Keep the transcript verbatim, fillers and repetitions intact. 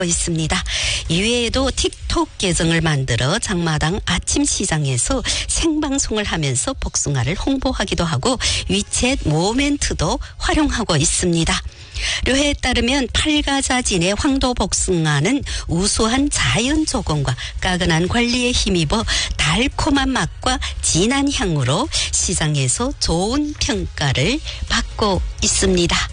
있습니다. 이외에도 틱톡 계정을 만들어 장마당 아침 시장에서 생방송을 하면서 복숭아를 홍보하기도 하고 위챗 모멘트도 활용하고 있습니다. 료해에 따르면 팔가자진의 황도 복숭아는 우수한 자연 조건과 까근한 관리에 힘입어 달콤한 맛과 진한 향으로 시장에서 좋은 평가를 받고 있습니다.